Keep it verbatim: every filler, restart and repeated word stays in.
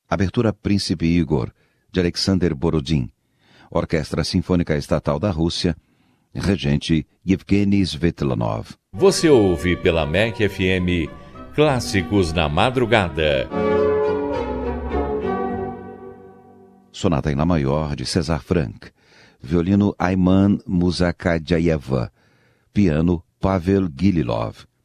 Abertura Príncipe Igor, de Alexander Borodin. Orquestra Sinfônica Estatal da Rússia, regente Yevgeny Svetlanov. Você ouve pela M E C F M Clássicos na Madrugada. Sonata em Lá maior, de César Franck. Violino Ayman Musakadjayeva. Piano Pavel Gililov.